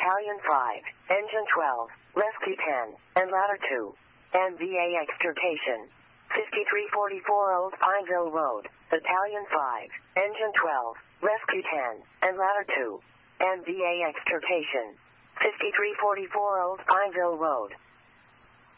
Battalion 5, Engine 12, Rescue 10, and Ladder 2. MVA extrication. 5344 Old Pineville Road, Battalion 5, Engine 12, Rescue 10, and Ladder 2. MVA extrication. 5344 Old Pineville Road.